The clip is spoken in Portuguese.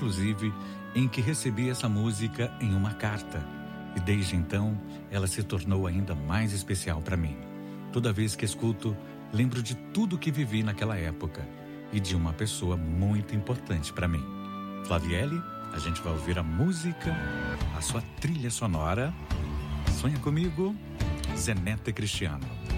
inclusive, em que recebi essa música em uma carta. E desde então, ela se tornou ainda mais especial para mim. Toda vez que escuto, lembro de tudo que vivi naquela época e de uma pessoa muito importante para mim. Flaviele, a gente vai ouvir a música, a sua trilha sonora. Sonha comigo, Zé Neto e Cristiano.